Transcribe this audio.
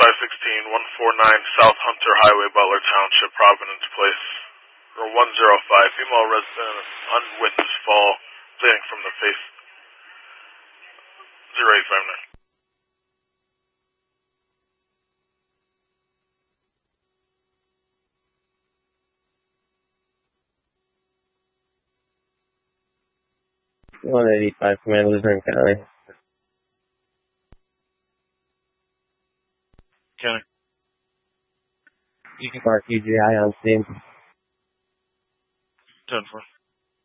516, 149 South Hunter Highway, Butler Township, Providence Place. Or 105, female resident, unwitness fall, bleeding from the face. 0859. .185, Command Luzerne County. County. You can mark UGI on scene. 10-4.